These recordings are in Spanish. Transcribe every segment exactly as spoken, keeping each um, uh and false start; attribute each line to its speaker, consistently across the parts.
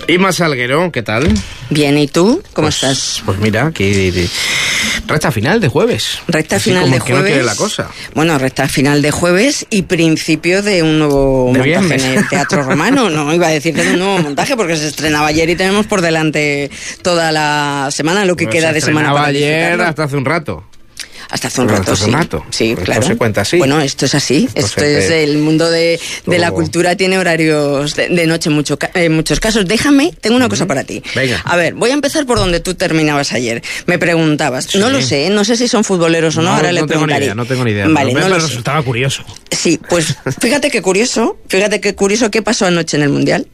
Speaker 1: Inma Salguero, ¿qué tal?
Speaker 2: Bien, ¿y tú? ¿Cómo
Speaker 1: pues,
Speaker 2: estás?
Speaker 1: Pues mira, aquí recta final de jueves.
Speaker 2: Recta
Speaker 1: Así
Speaker 2: final
Speaker 1: como
Speaker 2: de
Speaker 1: que no
Speaker 2: jueves.
Speaker 1: quiere la cosa.
Speaker 2: Bueno, recta final de jueves y principio de un nuevo
Speaker 1: de
Speaker 2: montaje
Speaker 1: viernes.
Speaker 2: en el Teatro Romano. No, iba a decir de un nuevo montaje porque se estrenaba ayer y tenemos por delante toda la semana, lo que
Speaker 1: Pues
Speaker 2: queda
Speaker 1: se
Speaker 2: de semana para
Speaker 1: ayer
Speaker 2: disfrutarlo.
Speaker 1: hasta hace un rato.
Speaker 2: Hasta hace un
Speaker 1: Hasta
Speaker 2: rato,
Speaker 1: hace
Speaker 2: sí.
Speaker 1: un rato.
Speaker 2: Sí,
Speaker 1: Pues
Speaker 2: claro.
Speaker 1: esto se cuenta así.
Speaker 2: Bueno, esto es así.
Speaker 1: Esto
Speaker 2: Esto
Speaker 1: se
Speaker 2: es
Speaker 1: te-
Speaker 2: el mundo de, de la
Speaker 1: todo-
Speaker 2: cultura, tiene horarios de, de noche en, mucho, ca- en muchos casos. Déjame, tengo una cosa para ti.
Speaker 1: Venga.
Speaker 2: A ver, voy a empezar por donde tú terminabas ayer. Me preguntabas,
Speaker 1: Sí.
Speaker 2: no lo sé, no sé si son futboleros o no,
Speaker 1: No,
Speaker 2: ahora
Speaker 1: no
Speaker 2: le
Speaker 1: tengo ni
Speaker 2: preguntaré.
Speaker 1: idea, no tengo ni idea.
Speaker 2: Vale,
Speaker 1: pero
Speaker 2: no
Speaker 1: me
Speaker 2: lo sé.
Speaker 1: resultaba curioso.
Speaker 2: Sí, pues fíjate qué curioso, fíjate qué curioso qué pasó anoche en el Mundial.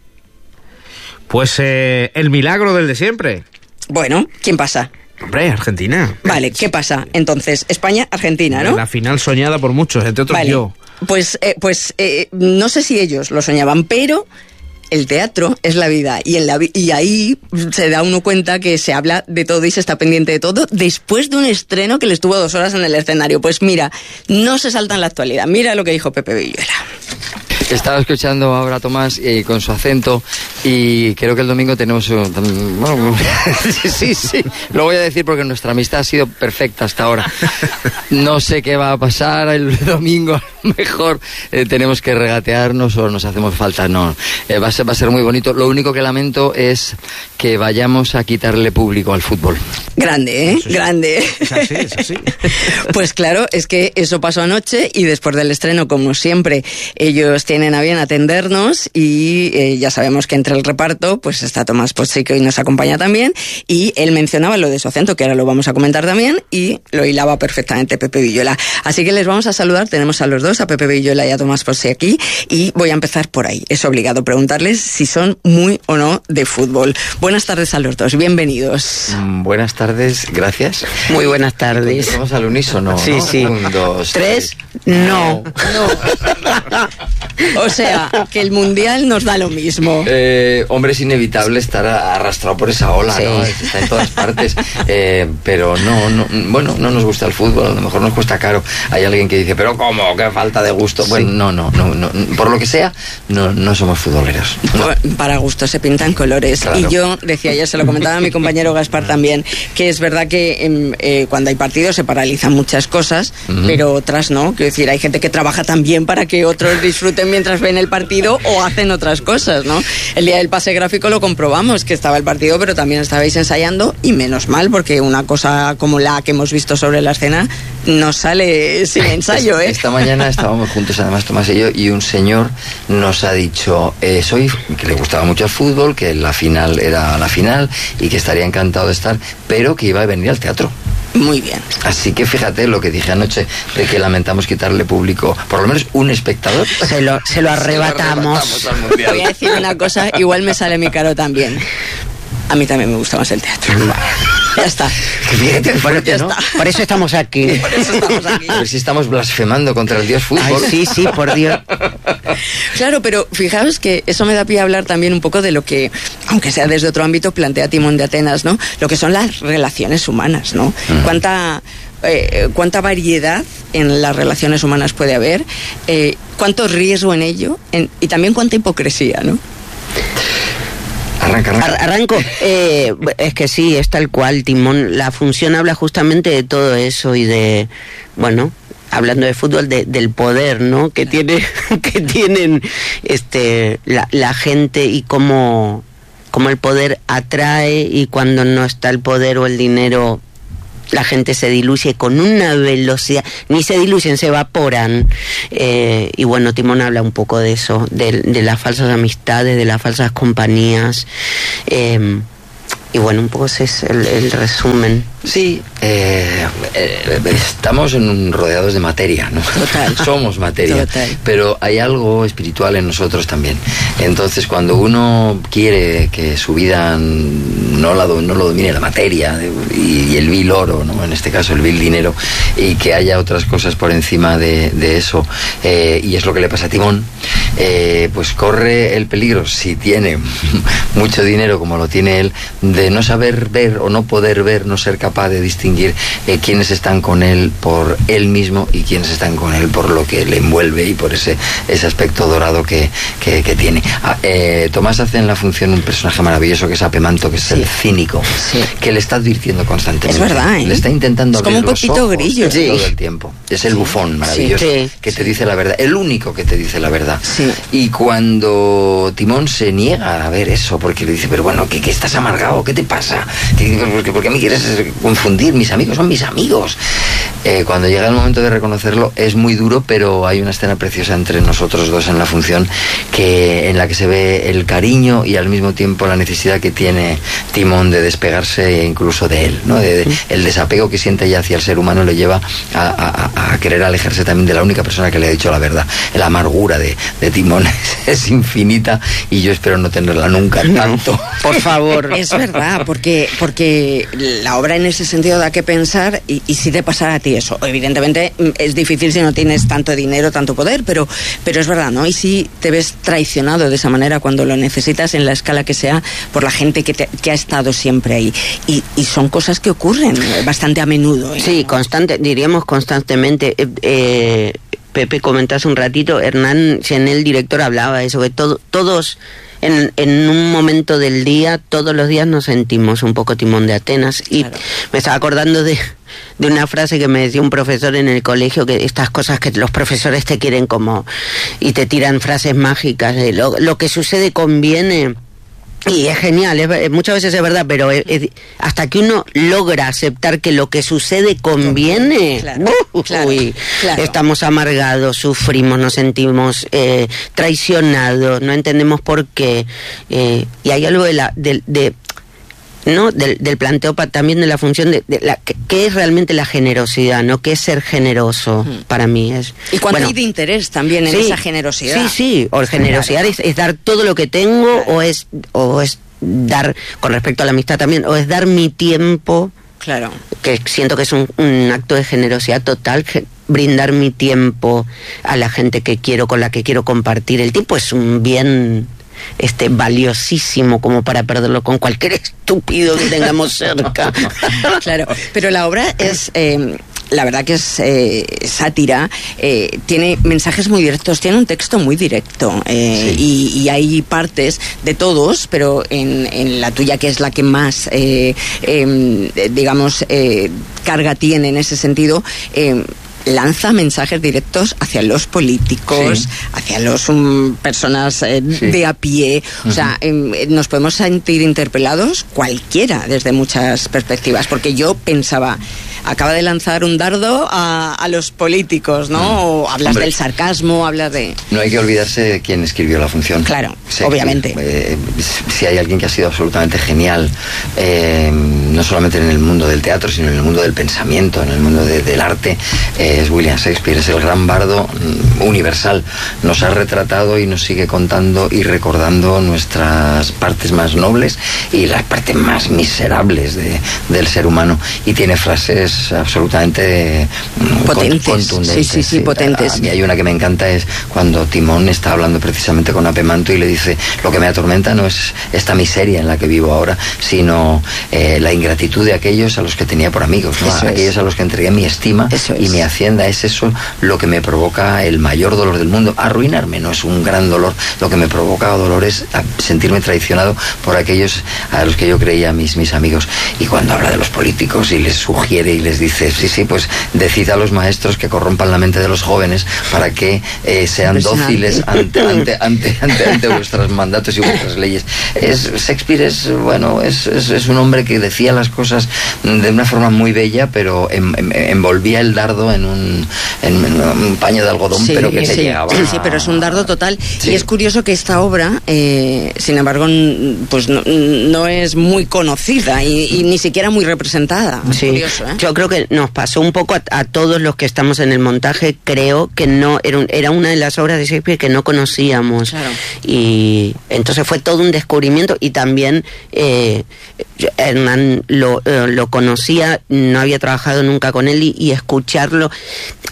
Speaker 1: Pues eh, el milagro del de siempre.
Speaker 2: Bueno, ¿quién pasa?
Speaker 1: Hombre, Argentina.
Speaker 2: Vale, ¿qué pasa? Entonces, España-Argentina, ¿no?
Speaker 1: La final soñada por muchos, entre otros
Speaker 2: Vale,
Speaker 1: yo.
Speaker 2: pues, eh, pues eh, no sé si ellos lo soñaban, pero el teatro es la vida y, en la vi- y ahí se da uno cuenta que se habla de todo y se está pendiente de todo después de un estreno que le estuvo dos horas en el escenario. Pues mira, no se salta en la actualidad. Mira lo que dijo Pepe Villuela.
Speaker 3: Estaba escuchando ahora a Tomás eh, con su acento y creo que el domingo tenemos... un- tam- bueno, sí, sí, sí, lo voy a decir porque nuestra amistad ha sido perfecta hasta ahora. No sé qué va a pasar el domingo, a lo mejor eh, tenemos que regatearnos o nos hacemos falta. No, eh, va, a ser, va a ser muy bonito. Lo único que lamento es que vayamos a quitarle público al fútbol.
Speaker 2: Grande, ¿eh?
Speaker 1: Eso sí.
Speaker 2: Grande.
Speaker 1: Es así, es así.
Speaker 2: Pues claro, es que eso pasó anoche y después del estreno, como siempre, ellos tienen a bien atendernos y eh, ya sabemos que entre el reparto pues está Tomás Potsy, que hoy nos acompaña también, y él mencionaba lo de su acento, que ahora lo vamos a comentar también, y lo hilaba perfectamente Pepe Villuela. Así que les vamos a saludar, tenemos a los dos, a Pepe Villuela y a Tomás Potsy aquí, y voy a empezar por ahí. Es obligado preguntarles si son muy o no de fútbol. Buenas tardes a los dos, bienvenidos.
Speaker 3: Mm, buenas tardes, gracias.
Speaker 2: Muy buenas tardes.
Speaker 3: Vamos al unísono,
Speaker 2: Sí,
Speaker 3: ¿no?
Speaker 2: sí.
Speaker 3: Un, dos,
Speaker 2: Tres, no. O sea, que el Mundial nos da lo mismo.
Speaker 3: Eh, hombre, es inevitable estar a- arrastrado por esa ola,
Speaker 2: Sí.
Speaker 3: ¿no? Está en todas partes. Eh, pero no, no, bueno, no nos gusta el fútbol, a lo mejor nos cuesta caro. Hay alguien que dice, pero ¿cómo? ¡Qué falta de gusto! Bueno, no, no, no, no, por lo que sea, no, no somos futboleros. No.
Speaker 2: Para gusto se pintan colores.
Speaker 3: Claro.
Speaker 2: Y yo decía, ya se lo comentaba a mi compañero Gaspar también, que es verdad que em, eh, cuando hay partidos se paralizan muchas cosas,
Speaker 3: Ujú.
Speaker 2: pero otras no. Quiero decir, hay gente que trabaja también para que otros disfruten mientras ven el partido o hacen otras cosas, ¿no? El día del pase gráfico lo comprobamos, que estaba el partido, pero también estabais ensayando, y menos mal, porque una cosa como la que hemos visto sobre la escena no sale sin ensayo, ¿eh?
Speaker 3: Esta mañana estábamos juntos, además, Tomás y yo, y un señor nos ha dicho, eh, soy que le gustaba mucho el fútbol, que la final era la final y que estaría encantado de estar, pero que iba a venir al teatro.
Speaker 2: Muy bien.
Speaker 3: Así que fíjate lo que dije anoche, de que lamentamos quitarle público, por lo menos un espectador.
Speaker 2: Se lo, se lo arrebatamos.
Speaker 3: Se lo arrebatamos al Mundial.
Speaker 2: Voy a decir una cosa, igual me sale mi caro también. A mí también me gusta más el teatro. Ya está.
Speaker 3: Fíjate,
Speaker 4: Por,
Speaker 3: fuerte, ¿no?
Speaker 4: está- por eso estamos aquí.
Speaker 2: Por eso estamos aquí.
Speaker 3: A ver si estamos blasfemando contra el dios
Speaker 4: Ay,
Speaker 3: fútbol.
Speaker 4: sí, sí, por Dios.
Speaker 2: Claro, pero fijaos que eso me da pie a hablar también un poco de lo que, aunque sea desde otro ámbito, plantea Timón de Atenas, ¿no? Lo que son las relaciones humanas, ¿no?
Speaker 3: Ujú.
Speaker 2: Cuánta, eh, cuánta variedad en las relaciones humanas puede haber, eh, cuánto riesgo en ello, en- y también cuánta hipocresía, ¿no?
Speaker 3: Arranca,
Speaker 4: Ar-
Speaker 3: arranca.
Speaker 4: arranco. Eh, es que sí, es tal cual, Timón. La función habla justamente de todo eso y de, bueno, hablando de fútbol, de, del poder, ¿no? Que tiene, que tienen, este, la, la gente y cómo, cómo el poder atrae, y cuando no está el poder o el dinero, la gente se diluye con una velocidad, ni se diluyen, se evaporan. Eh, y bueno, Timón habla un poco de eso, de, de las falsas amistades, de las falsas compañías. Eh, y bueno, un poco ese es el, el resumen.
Speaker 3: Sí, eh, eh, estamos en un- rodeados de materia, ¿no?
Speaker 2: Total.
Speaker 3: Somos materia.
Speaker 2: Total.
Speaker 3: Pero hay algo espiritual en nosotros también. Entonces, cuando uno quiere que su vida no, la, do- no lo domine la materia de- y, y el vil oro, ¿no? En este caso el vil dinero, y que haya otras cosas por encima de, de eso, eh, y es lo que le pasa a Timón, eh, pues corre el peligro, si tiene mucho dinero como lo tiene él, de no saber ver o no poder ver, no ser capaz de distinguir eh, quiénes están con él por él mismo y quiénes están con él por lo que le envuelve y por ese, ese aspecto dorado que, que, que tiene. Ah, eh, Tomás hace en la función un personaje maravilloso que es Apemanto, que es sí. el cínico, sí. que le está advirtiendo constantemente.
Speaker 2: Es verdad, ¿eh?
Speaker 3: Le está intentando
Speaker 2: es como
Speaker 3: abrir
Speaker 2: un poquito
Speaker 3: los ojos
Speaker 2: grillo.
Speaker 3: Sí. todo el tiempo. Es el bufón maravilloso sí. que te dice la verdad, el único que te dice la verdad. Sí. Y cuando Timón se niega a ver eso, porque le dice, pero bueno, ¿qué, qué estás amargado? ¿Qué te pasa? ¿Por qué, por qué me quieres confundir? Mis amigos son mis amigos. Eh, cuando llega el momento de reconocerlo es muy duro, pero hay una escena preciosa entre nosotros dos en la función que, en la que se ve el cariño y al mismo tiempo la necesidad que tiene Timón de despegarse incluso de él, ¿no? De, de, el desapego que siente ya hacia el ser humano le lleva a, a, a querer alejarse también de la única persona que le ha dicho la verdad. La amargura de, de Timón es infinita y yo espero no tenerla nunca tanto.
Speaker 2: No, por favor. Es verdad, porque, porque la obra en ese sentido da que pensar y, y si te pasara a ti eso. Evidentemente es difícil si no tienes tanto dinero, tanto poder, pero, pero es verdad, ¿no? Y si te ves traicionado de esa manera cuando lo necesitas en la escala que sea por la gente que, te, que ha estado siempre ahí. Y, y son cosas que ocurren bastante a menudo, ¿eh?
Speaker 4: Sí, constante, diríamos constantemente. Eh, eh, Pepe comentó hace un ratito, Hernán Chenel, director, hablaba de eso, que todo, todos en, en un momento del día, todos los días nos sentimos un poco Timón de Atenas. Y claro. me estaba acordando de, de una frase que me decía un profesor en el colegio, que estas cosas que los profesores te quieren como, y te tiran frases mágicas, de lo, lo que sucede conviene. Y es genial, es, muchas veces es verdad, pero es, es, hasta que uno logra aceptar que lo que sucede conviene, claro, uh, claro, uy, claro. estamos amargados, sufrimos, nos sentimos eh, traicionados, no entendemos por qué. Eh, y hay algo de la... De, de, ¿no? Del, del planteo pa, también de la función de, de la, ¿qué es realmente la generosidad? ¿No? ¿Qué es ser generoso? Hmm. Para mí es...
Speaker 2: Y cuánto bueno, hay de interés también en
Speaker 4: sí,
Speaker 2: esa generosidad.
Speaker 4: Sí, sí, o generosidad claro. es, es dar todo lo que tengo, claro. o es o es dar, con respecto a la amistad también, o es dar mi tiempo,
Speaker 2: claro,
Speaker 4: que siento que es un, un acto de generosidad total, que, brindar mi tiempo a la gente que quiero, con la que quiero compartir. El tiempo es un bien... este valiosísimo como para perderlo con cualquier estúpido que tengamos cerca.
Speaker 2: Claro, pero la obra es... Eh, la verdad que es eh, sátira, eh, tiene mensajes muy directos, tiene un texto muy directo eh, sí. y, y hay partes de todos, pero en, en la tuya, que es la que más eh, eh, digamos eh, carga tiene en ese sentido, eh, lanza mensajes directos hacia los políticos, sí. hacia los um, personas eh, sí. de a pie. Uh-huh. O sea, eh, nos podemos sentir interpelados cualquiera desde muchas perspectivas, porque yo pensaba, acaba de lanzar un dardo a, a los políticos, ¿no? Uh-huh. O hablas Hombre, del sarcasmo, hablas de...
Speaker 3: No hay que olvidarse de quién escribió la función.
Speaker 2: Claro,
Speaker 3: sé
Speaker 2: obviamente.
Speaker 3: Que, eh, si hay alguien que ha sido absolutamente genial, eh, no solamente en el mundo del teatro, sino en el mundo del pensamiento, en el mundo de, del arte, eh, es William Shakespeare, es el gran bardo universal. Nos ha retratado y nos sigue contando y recordando nuestras partes más nobles y las partes más miserables de, del ser humano, y tiene frases absolutamente
Speaker 2: potentes,
Speaker 3: contundentes.
Speaker 2: Sí, sí, sí, potentes.
Speaker 3: A mí hay una que me encanta, es cuando Timón está hablando precisamente con Apemanto y le dice, lo que me atormenta no es esta miseria en la que vivo ahora, sino eh, la ingratitud de aquellos a los que tenía por amigos, ¿no? A aquellos a los que entregué mi estima Eso y es. mi hacienda. Es eso lo que me provoca el mayor dolor del mundo. Arruinarme no es un gran dolor, lo que me provoca dolor es sentirme traicionado por aquellos a los que yo creía mis, mis amigos. Y cuando habla de los políticos y les sugiere y les dice, sí, sí, pues decid a los maestros que corrompan la mente de los jóvenes para que eh, sean dóciles ante, ante, ante, ante, ante vuestros mandatos y vuestras leyes. Es, Shakespeare es, bueno, es, es, es un hombre que decía las cosas de una forma muy bella, pero en, en, envolvía el dardo en un En, en un paño de algodón, sí, pero que
Speaker 2: sí,
Speaker 3: te llegaba.
Speaker 2: Sí, sí, pero es un dardo total. Sí. Y es curioso que esta obra, eh, sin embargo, pues no, no es muy conocida y, y ni siquiera muy representada. Es
Speaker 4: sí.
Speaker 2: curioso, ¿eh?
Speaker 4: Yo creo que nos pasó un poco a, a todos los que estamos en el montaje. Creo que no era, un, era una de las obras de Shakespeare que no conocíamos. Claro. Y entonces fue todo un descubrimiento. Y también eh, Hernán lo, eh, lo conocía, no había trabajado nunca con él, y, y escucharlo.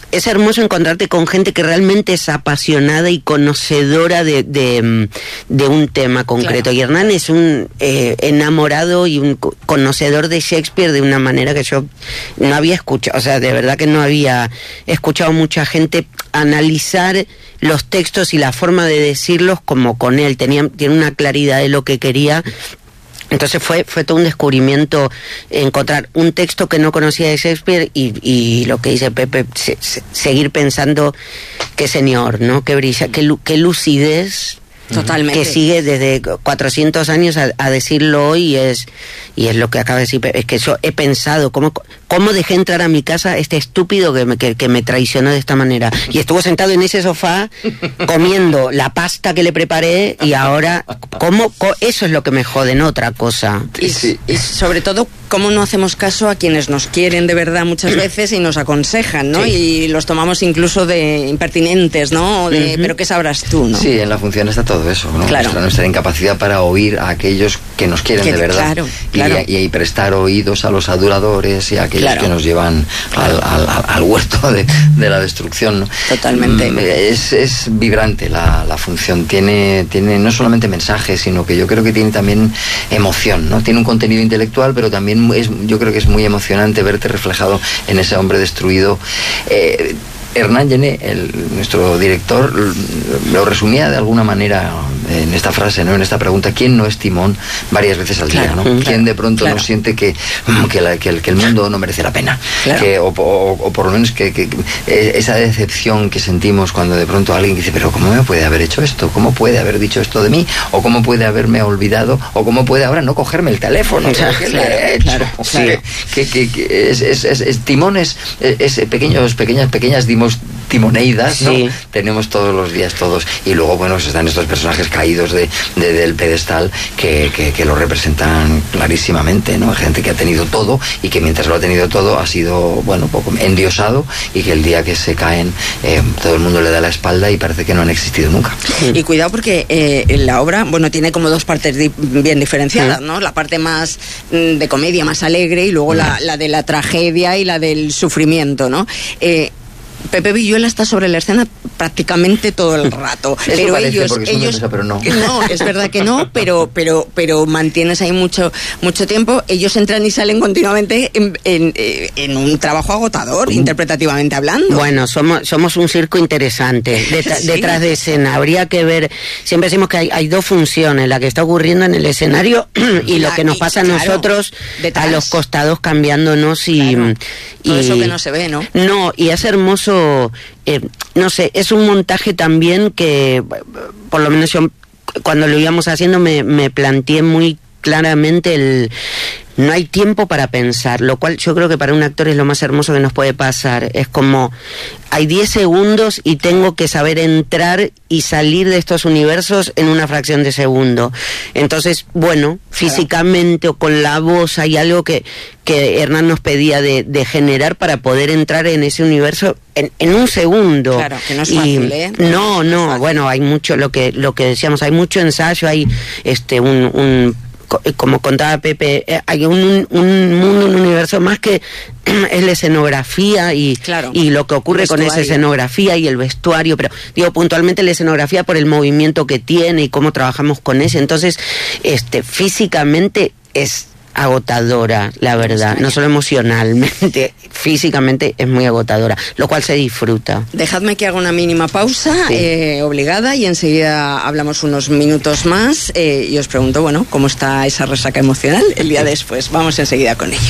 Speaker 4: es hermoso encontrarte con gente que realmente es apasionada y conocedora de, de, de un tema concreto. Claro. Y Hernán es un eh, enamorado y un conocedor de Shakespeare de una manera que yo no había escuchado, o sea, de verdad que no había escuchado mucha gente analizar los textos y la forma de decirlos como con él. Tenía, tiene una claridad de lo que quería. Entonces fue fue todo un descubrimiento encontrar un texto que no conocía de Shakespeare y, y lo que dice Pepe, se, se, seguir pensando qué señor, ¿no? Qué brilla, qué, qué lucidez.
Speaker 2: Totalmente.
Speaker 4: Que sigue desde cuatrocientos años a, a decirlo hoy y es y es lo que acaba de decir, es que yo he pensado cómo, cómo dejé entrar a mi casa este estúpido que me, que, que me traicionó de esta manera, y estuvo sentado en ese sofá comiendo la pasta que le preparé y ahora cómo, cómo eso es lo que me jode, no otra cosa.
Speaker 2: Y, sí. y sobre todo cómo no hacemos caso a quienes nos quieren de verdad muchas veces y nos aconsejan, ¿no? Sí. Y los tomamos incluso de impertinentes, ¿no? De, uh-huh. Pero ¿qué sabrás tú, no?
Speaker 3: Sí, en la función está todo eso, ¿no?
Speaker 2: Claro.
Speaker 3: Nuestra, nuestra incapacidad para oír a aquellos que nos quieren que, de verdad.
Speaker 2: Claro, claro.
Speaker 3: Y, y prestar oídos a los aduladores y a aquellos claro. que nos llevan
Speaker 2: claro.
Speaker 3: al, al, al huerto de, de la destrucción, ¿no?
Speaker 2: Totalmente.
Speaker 3: Es, es vibrante la, la función. Tiene, tiene no solamente mensajes, sino que yo creo que tiene también emoción, ¿no? Tiene un contenido intelectual, pero también es, yo creo que es muy emocionante verte reflejado en ese hombre destruido. Eh, Hernán Gené, el, nuestro director, lo resumía de alguna manera en esta frase, ¿no? En esta pregunta: ¿quién no es Timón varias veces al
Speaker 2: claro,
Speaker 3: día, ¿no?
Speaker 2: claro,
Speaker 3: ¿Quién de pronto
Speaker 2: claro.
Speaker 3: no siente que, que, la, que, el, que el mundo no merece la pena?
Speaker 2: Claro.
Speaker 3: Que, o, o, o por lo menos que, que, que esa decepción que sentimos cuando de pronto alguien dice: pero ¿cómo me puede haber hecho esto? ¿Cómo puede haber dicho esto de mí? ¿O cómo puede haberme olvidado? ¿O cómo puede ahora no cogerme el teléfono?
Speaker 2: Claro,
Speaker 3: ¿Qué
Speaker 2: claro,
Speaker 3: le he hecho?
Speaker 2: claro, claro.
Speaker 3: Que, que, que es, es, es, es Timón es, es pequeños, pequeñas, pequeñas dimos, timoneidas, ¿no?
Speaker 4: Sí.
Speaker 3: Tenemos todos los días todos, y luego bueno, están estos personajes caídos de, de, del pedestal que, que, que lo representan clarísimamente, ¿no? Gente que ha tenido todo y que mientras lo ha tenido todo ha sido, bueno, poco endiosado, y que el día que se caen eh, todo el mundo le da la espalda y parece que no han existido nunca.
Speaker 2: Y cuidado porque eh, la obra, bueno, tiene como dos partes di- bien diferenciadas, ¿no? La parte más mm, de comedia, más alegre, y luego la, la de la tragedia y la del sufrimiento, ¿no? Eh, Pepe Villuela está sobre la escena prácticamente todo el rato.
Speaker 3: Eso
Speaker 2: pero
Speaker 3: parece,
Speaker 2: ellos,
Speaker 3: porque es
Speaker 2: ellos,
Speaker 3: mesa, pero no.
Speaker 2: no, es verdad que no, pero, pero, pero mantienes ahí mucho, mucho tiempo. Ellos entran y salen continuamente en, en, en un trabajo agotador, interpretativamente hablando.
Speaker 4: Bueno, somos, somos un circo interesante. Det-
Speaker 2: Sí.
Speaker 4: Detrás de escena habría que ver. Siempre decimos que hay, hay dos funciones: la que está ocurriendo en el escenario y
Speaker 2: La-
Speaker 4: lo que nos
Speaker 2: y,
Speaker 4: pasa a
Speaker 2: claro,
Speaker 4: nosotros
Speaker 2: detrás.
Speaker 4: a los costados, cambiándonos y,
Speaker 2: Claro.
Speaker 4: y
Speaker 2: Todo eso que no se ve, ¿no?
Speaker 4: No, y es hermoso. Eh, no sé, es un montaje también que, por lo menos yo, cuando lo íbamos haciendo, me, me planteé muy claramente el... No hay tiempo para pensar, lo cual yo creo que para un actor es lo más hermoso que nos puede pasar. Es como, hay diez segundos y tengo que saber entrar y salir de estos universos en una fracción de segundo. Entonces, bueno, físicamente o con la voz hay algo que, que Hernán nos pedía de, de generar para poder entrar en ese universo en, en un segundo.
Speaker 2: Claro, que no es
Speaker 4: Y,
Speaker 2: fácil, ¿eh?
Speaker 4: No, no,
Speaker 2: fácil.
Speaker 4: bueno, hay mucho, lo que, lo que decíamos, hay mucho ensayo, hay este un... un como contaba Pepe, hay un, un mundo, un universo más que es la escenografía y,
Speaker 2: claro,
Speaker 4: y lo que ocurre con esa escenografía y el vestuario, pero digo puntualmente la escenografía por el movimiento que tiene y cómo trabajamos con ese. Entonces, este, físicamente es agotadora, la verdad, no solo emocionalmente, físicamente es muy agotadora, lo cual se disfruta.
Speaker 2: Dejadme que haga una mínima pausa,
Speaker 4: Sí.
Speaker 2: eh, obligada, y enseguida hablamos unos minutos más eh, y os pregunto, bueno, ¿cómo está esa resaca emocional el día después? Vamos enseguida con ello.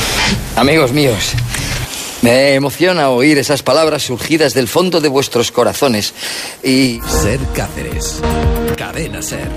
Speaker 3: Amigos míos, me emociona oír esas palabras surgidas del fondo de vuestros corazones y...
Speaker 5: Ser Cáceres. Cadena Ser.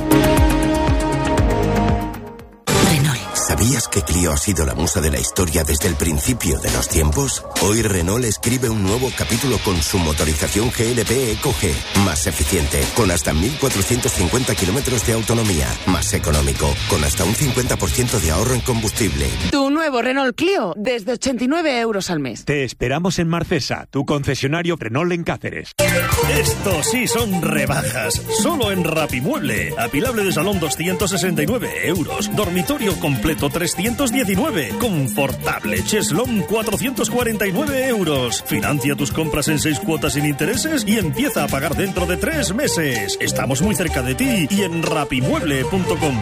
Speaker 6: ¿Sabías que Clio ha sido la musa de la historia desde el principio de los tiempos? Hoy Renault escribe un nuevo capítulo con su motorización G L P Eco G, más eficiente, con hasta mil cuatrocientos cincuenta kilómetros de autonomía, más económico, con hasta un cincuenta por ciento de ahorro en combustible.
Speaker 7: Tu nuevo Renault Clio, desde ochenta y nueve euros al mes.
Speaker 8: Te esperamos en Marcesa, tu concesionario Renault en Cáceres.
Speaker 9: Esto sí son rebajas. Solo en Rapimueble. Apilable de salón doscientos sesenta y nueve euros. Dormitorio completo trescientos trescientos diecinueve. Confortable Cheslón cuatrocientos cuarenta y nueve euros. Financia tus compras en seis cuotas sin intereses y empieza a pagar dentro de tres meses. Estamos muy cerca de ti y en rapimueble punto com.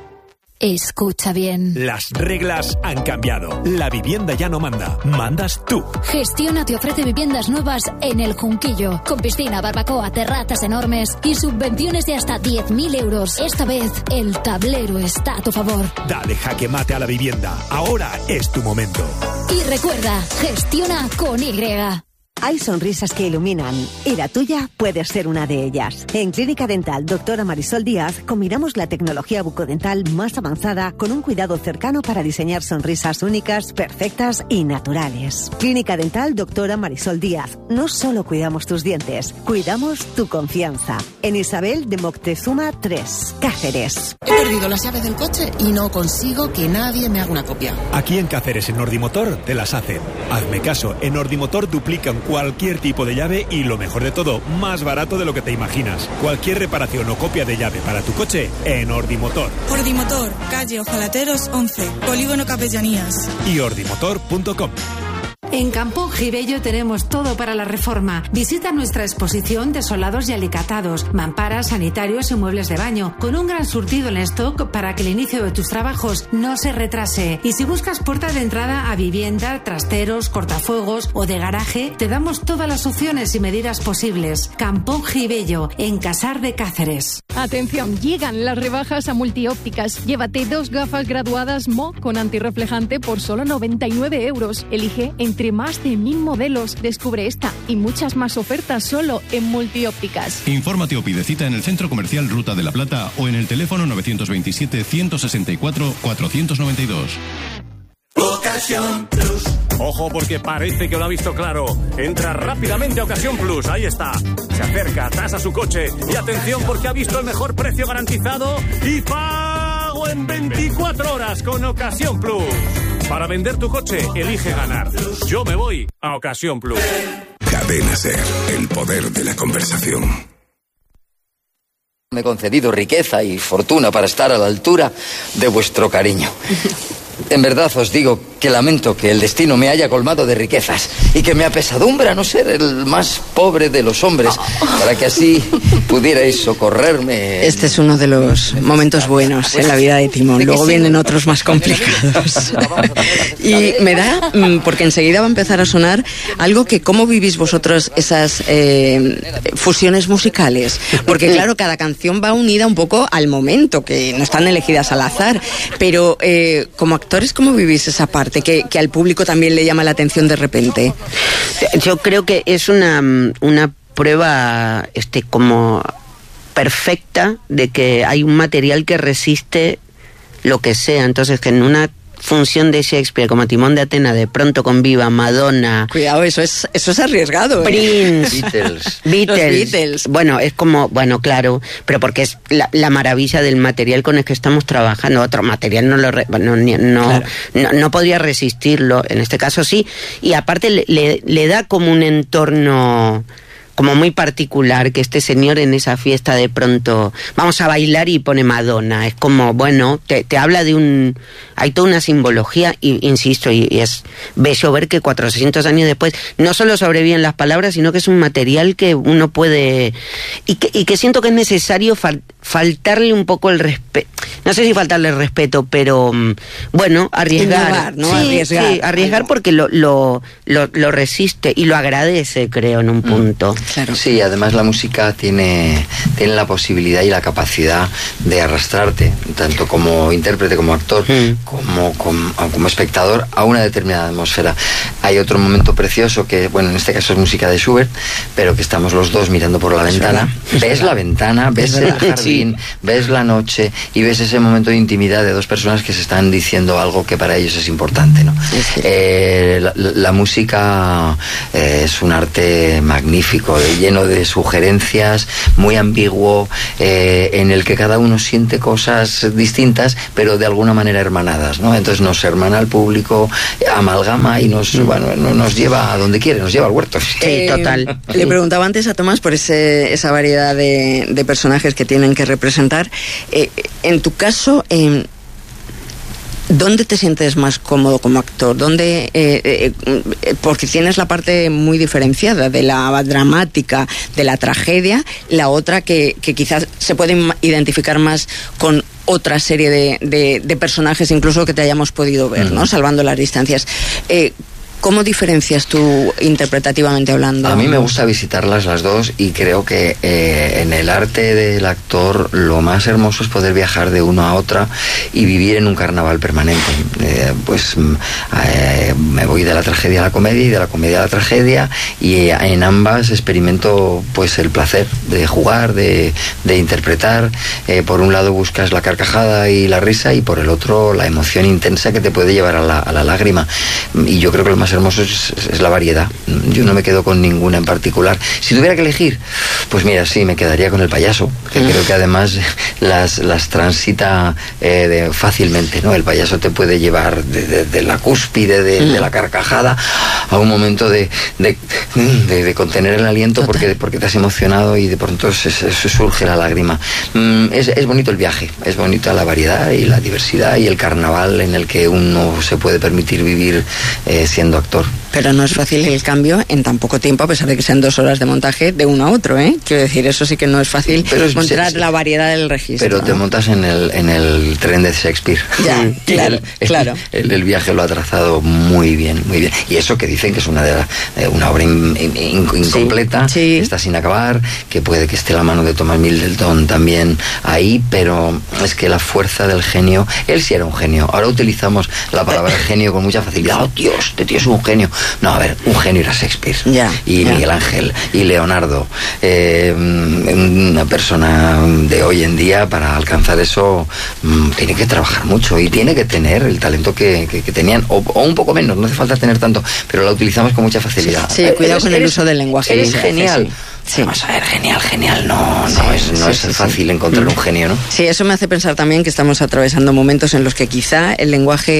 Speaker 10: Escucha bien.
Speaker 8: Las reglas han cambiado. La vivienda ya no manda. Mandas tú.
Speaker 10: Gestiona te ofrece viviendas nuevas en El Junquillo. Con piscina, barbacoa, terrazas enormes y subvenciones de hasta diez mil euros. Esta vez, el tablero está a tu favor.
Speaker 8: Dale jaque mate a la vivienda. Ahora es tu momento.
Speaker 10: Y recuerda, gestiona con Y.
Speaker 11: Hay sonrisas que iluminan y la tuya puede ser una de ellas. En Clínica Dental Doctora Marisol Díaz combinamos la tecnología bucodental más avanzada con un cuidado cercano para diseñar sonrisas únicas, perfectas y naturales. Clínica Dental Doctora Marisol Díaz. No solo cuidamos tus dientes, cuidamos tu confianza. En Isabel de Moctezuma tres, Cáceres.
Speaker 12: He perdido las llaves del coche y no consigo que nadie me haga una copia.
Speaker 8: Aquí en Cáceres, en Nordimotor, te las hacen. Hazme caso, en Nordimotor duplican cualquier tipo de llave y, lo mejor de todo, más barato de lo que te imaginas. Cualquier reparación o copia de llave para tu coche en Ordimotor.
Speaker 13: Ordimotor, calle Ojalateros once, Polígono Capellanías.
Speaker 8: Y ordimotor punto com.
Speaker 14: En Campón Gibello tenemos todo para la reforma. Visita nuestra exposición de solados y alicatados, mamparas, sanitarios y muebles de baño, con un gran surtido en stock para que el inicio de tus trabajos no se retrase. Y si buscas puerta de entrada a vivienda, trasteros, cortafuegos o de garaje, te damos todas las opciones y medidas posibles. Campón Gibello, en Casar de Cáceres.
Speaker 15: Atención, llegan las rebajas a Multiópticas. Llévate dos gafas graduadas M O con antirreflejante por solo noventa y nueve euros. Elige entre más de mil modelos. Descubre esta y muchas más ofertas solo en Multiópticas.
Speaker 16: Infórmate o pide cita en el Centro Comercial Ruta de la Plata o en el teléfono novecientos veintisiete, ciento sesenta y cuatro, cuatrocientos noventa y dos.
Speaker 17: Ocasión Plus. Ojo, porque parece que lo ha visto claro. Entra rápidamente a Ocasión Plus, ahí está. Se acerca, tasa su coche y atención porque ha visto el mejor precio garantizado y pago en veinticuatro horas con Ocasión Plus. Para vender tu coche, elige ganar. Yo me voy a Ocasión Plus.
Speaker 18: Cadena Ser, el poder de la conversación.
Speaker 3: Me he concedido riqueza y fortuna para estar a la altura de vuestro cariño. En verdad os digo que lamento que el destino me haya colmado de riquezas y que me apesadumbra no ser el más pobre de los hombres, para que así pudierais socorrerme.
Speaker 2: Este es uno de los momentos buenos en la vida de Timón. Luego vienen otros más complicados. Y me da, porque enseguida va a empezar a sonar algo que, ¿cómo vivís vosotros esas eh, fusiones musicales? Porque claro, cada canción va unida un poco al momento, que no están elegidas al azar, pero eh, como actores, ¿cómo vivís esa parte que, que al público también le llama la atención de repente?
Speaker 4: Yo creo que es una, una prueba este como perfecta de que hay un material que resiste lo que sea. Entonces, que en una función de Shakespeare como Timón de Atenas de pronto conviva Madonna,
Speaker 2: cuidado, eso es eso es arriesgado, ¿eh?
Speaker 4: Prince,
Speaker 3: Beatles.
Speaker 4: Beatles.
Speaker 2: Los Beatles.
Speaker 4: Bueno, es como, bueno, claro, pero porque es la, la maravilla del material con el que estamos trabajando. Otro material no lo re, no, no, claro. no no podría resistirlo, en este caso sí, y aparte le, le, le da como un entorno como muy particular, que este señor en esa fiesta de pronto vamos a bailar y pone Madonna. Es como, bueno, te, te habla de un... Hay toda una simbología, y insisto, y, y es bello ver que cuatrocientos años después no solo sobreviven las palabras, sino que es un material que uno puede... Y que, y que siento que es necesario fal, faltarle un poco el respeto. No sé si faltarle el respeto, pero bueno, arriesgar.
Speaker 2: Innovar, ¿no?
Speaker 4: Sí,
Speaker 2: arriesgar.
Speaker 4: Sí, arriesgar porque lo, lo, lo, lo resiste y lo agradece, creo, en un punto.
Speaker 2: Claro.
Speaker 3: Sí, además la música tiene, tiene la posibilidad y la capacidad de arrastrarte, tanto como intérprete, como actor, mm. como, como, como espectador, a una determinada atmósfera. Hay otro momento precioso que, bueno, en este caso es música de Schubert, pero que estamos los dos mirando por la ventana. Ves la ventana, ves el jardín, sí. ves la noche y ves ese momento de intimidad de dos personas que se están diciendo algo que para ellos es importante, ¿no? Sí. Eh, la, la música eh, es un arte magnífico, lleno de sugerencias, muy ambiguo, eh, en el que cada uno siente cosas distintas, pero de alguna manera hermanadas, ¿no? Entonces nos hermana al público, amalgama y nos, mm. bueno, nos lleva a donde quiere, nos lleva al huerto.
Speaker 2: Sí, eh, total. Le preguntaba antes a Tomás por ese, esa variedad de, de personajes que tienen que representar. Eh, en tu caso, eh, ¿Dónde te sientes más cómodo como actor? ¿Dónde, eh, eh, porque tienes la parte muy diferenciada de la dramática, de la tragedia, la otra que, que quizás se puede identificar más con otra serie de, de, de personajes incluso que te hayamos podido ver, ¿no? Salvando las distancias. Eh, ¿Cómo diferencias tú interpretativamente hablando?
Speaker 3: A mí me gusta visitarlas las dos y creo que eh, en el arte del actor lo más hermoso es poder viajar de una a otra y vivir en un carnaval permanente. Eh, pues eh, me voy de la tragedia a la comedia y de la comedia a la tragedia y en ambas experimento pues el placer de jugar, de, de interpretar. Eh, por un lado buscas la carcajada y la risa y por el otro la emoción intensa que te puede llevar a la, a la lágrima. Y yo creo que lo más hermoso es, es la variedad. Yo no me quedo con ninguna en particular. Si tuviera que elegir, pues mira, sí, me quedaría con el payaso, que mm. creo que además las, las transita eh, de, fácilmente, ¿no? El payaso te puede llevar de, de, de la cúspide de, mm. de la carcajada a un momento de, de, de, de contener el aliento porque, porque te has emocionado y de pronto se, se, se surge la lágrima. Mm, es, es bonito el viaje, es bonita la variedad y la diversidad y el carnaval en el que uno se puede permitir vivir eh, siendo actor.
Speaker 2: Pero no es fácil el cambio en tan poco tiempo, a pesar de que sean dos horas de montaje de uno a otro, ¿eh? Quiero decir, eso sí que no es fácil, pero encontrar la variedad del registro.
Speaker 3: Pero te
Speaker 2: ¿no?
Speaker 3: montas en el, en el tren de Shakespeare.
Speaker 2: Ya, claro,
Speaker 3: el,
Speaker 2: claro.
Speaker 3: El, el, el viaje lo ha trazado muy bien, muy bien. Y eso que dicen que es una, de la, eh, una obra in, in, in, incompleta, sí, sí. está sin acabar, que puede que esté la mano de Thomas Middleton también ahí, pero es que la fuerza del genio, él sí era un genio. Ahora utilizamos la palabra genio con mucha facilidad. ¡Oh, Dios! Este tío es un genio. No, a ver, un genio era Shakespeare.
Speaker 2: Ya,
Speaker 3: y
Speaker 2: ya.
Speaker 3: Miguel Ángel y Leonardo. Eh, una persona de hoy en día, para alcanzar eso, mmm, tiene que trabajar mucho y tiene que tener el talento que, que, que tenían, o, o un poco menos, no hace falta tener tanto, pero la utilizamos con mucha facilidad.
Speaker 2: Sí, sí, cuidado eres, con el eres, uso del lenguaje.
Speaker 3: Es genial. Sí.
Speaker 2: Sí.
Speaker 3: Vamos a ver, genial, genial. No, no
Speaker 2: sí,
Speaker 3: es, no
Speaker 2: sí,
Speaker 3: es
Speaker 2: sí,
Speaker 3: fácil
Speaker 2: sí.
Speaker 3: encontrar un genio, ¿no?
Speaker 2: Sí, eso me hace pensar también que estamos atravesando momentos en los que quizá el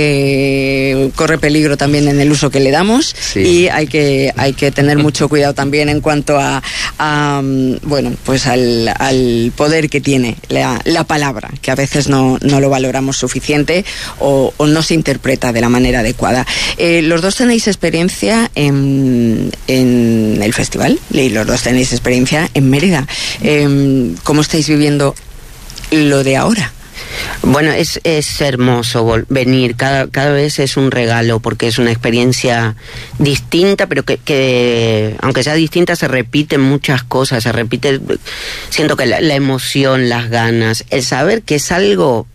Speaker 2: lenguaje corre peligro también en el uso que le damos sí. y hay que hay que tener mucho cuidado también en cuanto a, a bueno, pues al, al poder que tiene la, la palabra, que a veces no, no lo valoramos suficiente o, o no se interpreta de la manera adecuada. Eh, los dos tenéis experiencia en, en el festival y los dos tenéis experiencia en Mérida. Eh, ¿Cómo estáis viviendo lo de ahora?
Speaker 4: Bueno, es, es hermoso venir, cada, cada vez es un regalo porque es una experiencia distinta, pero que, que aunque sea distinta se repiten muchas cosas, se repite, siento que la, la emoción, las ganas, el saber que es algo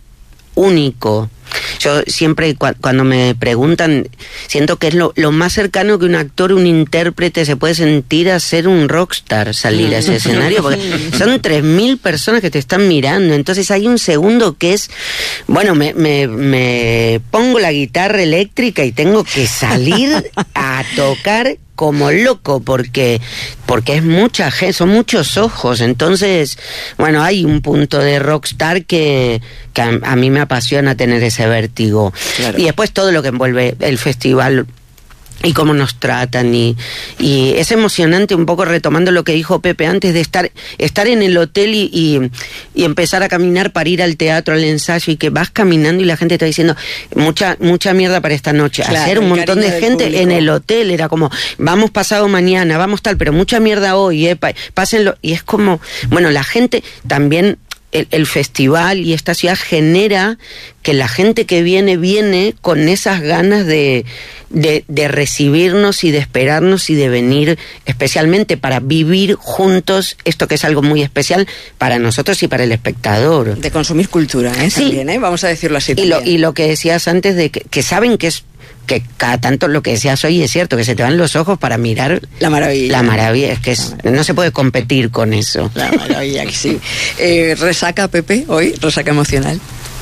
Speaker 4: único. Yo siempre cu- cuando me preguntan, siento que es lo, lo más cercano que un actor, un intérprete se puede sentir a ser un rockstar, salir a ese escenario, porque son tres mil personas que te están mirando, entonces hay un segundo que es, bueno, me, me, me pongo la guitarra eléctrica y tengo que salir a tocar como loco, porque porque es mucha gente, son muchos ojos, entonces, bueno, hay un punto de rockstar que, que a, a mí me apasiona tener ese vértigo. Claro. Y después todo lo que envuelve el festival y cómo nos tratan y, y es emocionante, un poco retomando lo que dijo Pepe antes, de estar estar en el hotel y, y, y empezar a caminar para ir al teatro, al ensayo, y que vas caminando y la gente está diciendo mucha mucha mierda para esta noche, claro, hacer un montón de gente público en el hotel, era como vamos pasado mañana, vamos tal, pero mucha mierda hoy, eh, pásenlo, y es como, bueno, la gente también, El, el festival y esta ciudad genera que la gente que viene, viene con esas ganas de, de, de recibirnos y de esperarnos y de venir especialmente para vivir juntos esto que es algo muy especial para nosotros y para el espectador.
Speaker 2: De consumir cultura, ¿eh? Sí. También, ¿eh? Vamos a decirlo así.
Speaker 4: Y lo, y lo que decías antes de que, que saben que es que cada tanto lo que decías hoy es cierto, que se te van los ojos para mirar
Speaker 2: la maravilla.
Speaker 4: La maravilla, es que es, no se puede competir con eso.
Speaker 2: La maravilla, que sí. Eh, ¿Resaca, Pepe, hoy? ¿Resaca emocional?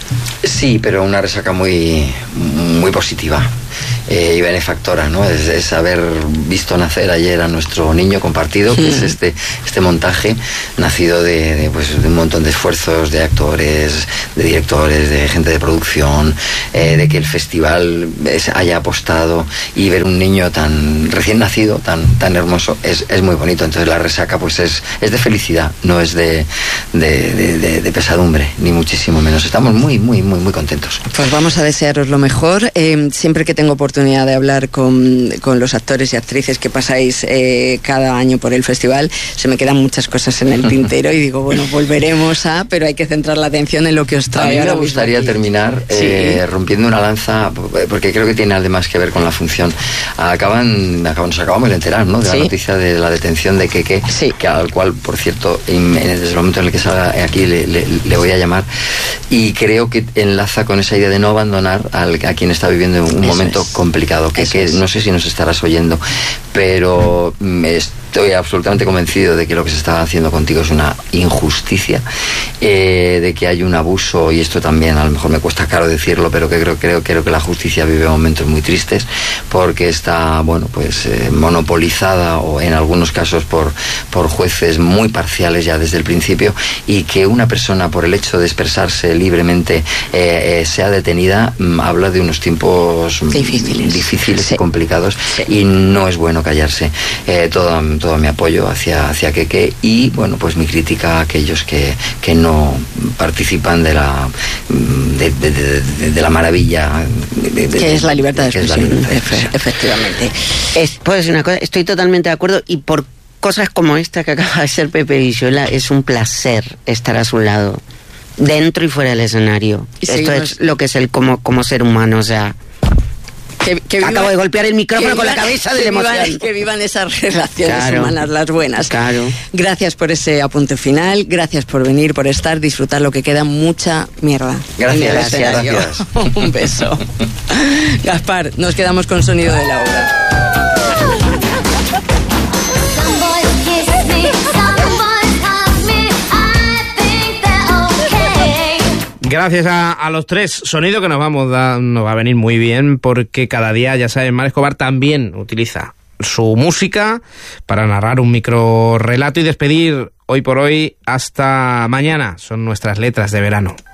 Speaker 3: Sí, pero una resaca muy, muy positiva eh, y benefactora, ¿no? Es, es haber visto nacer ayer a nuestro niño compartido, que mm. es este, este montaje nacido de, de, pues, de un montón de esfuerzos de actores, de directores, de gente de producción, eh, de que el festival es, haya apostado, y ver un niño tan recién nacido, tan, tan hermoso, es, es muy bonito. Entonces la resaca pues es, es de felicidad, no es de, de, de, de, de pesadumbre, ni muchísimo menos. Estamos muy, muy, muy, muy contentos.
Speaker 2: Pues vamos a desearos lo mejor. Eh, siempre que tengo oportunidad de hablar con, con los actores y actrices que pasáis eh, cada año por el festival, se me quedan muchas cosas en el tintero y digo, bueno, volveremos a, pero hay que centrar la atención en lo que os trae.
Speaker 3: A mí me gustaría terminar eh, sí. rompiendo una lanza, porque creo que tiene además que ver con la función. Acaban, acaban nos acabamos de enterar, ¿no?, de la ¿Sí? noticia de la detención de Keke, sí. que al cual, por cierto, en, en, desde el momento en el que salga aquí le, le, le voy a llamar, y creo que enlaza con esa idea de no abandonar al, a quien está viviendo un Eso momento es. complicado. Keke, no sé si nos estarás oyendo, pero estoy absolutamente convencido de que lo que se está haciendo contigo es una injusticia, eh, de que hay un abuso, y esto también a lo mejor me cuesta caro decirlo, pero que creo, creo, creo que la justicia vive momentos muy tristes, porque está, bueno, pues eh, monopolizada, o en algunos casos por, por jueces muy parciales ya desde el principio, y que una persona, por el hecho de expresarse libremente, eh, eh, sea detenida, mm, habla de unos tiempos difíciles, difíciles sí. y complicados, sí. y no es bueno callarse. Eh, todo, todo mi apoyo hacia, hacia Keke, y bueno, pues mi crítica a aquellos que, que no participan de la de, de, de, de, de la maravilla de, de,
Speaker 2: que es la libertad de expresión,
Speaker 3: libertad de expresión.
Speaker 4: Efectivamente. Es, pues una cosa, estoy totalmente de acuerdo, y por cosas como esta que acaba de ser Pepe Villuela, es un placer estar a su lado, dentro y fuera del escenario. Y Esto seguimos... es lo que es el como, como ser humano, o sea...
Speaker 2: Que, que viva,
Speaker 4: Acabo de golpear el micrófono con la cabeza de la emoción.
Speaker 2: Vivan, que vivan esas relaciones
Speaker 4: claro,
Speaker 2: humanas, las buenas.
Speaker 4: Claro.
Speaker 2: Gracias por ese apunte final, gracias por venir, por estar, disfrutar lo que queda, mucha mierda.
Speaker 3: Gracias, gracias, gracias.
Speaker 2: Un beso. Gaspar, nos quedamos con sonido de la obra.
Speaker 1: Gracias a, a los tres. Sonido que nos vamos da, nos va a venir muy bien, porque cada día, ya saben, Mar Escobar también utiliza su música para narrar un micro relato y despedir hoy por hoy hasta mañana. Son nuestras letras de verano.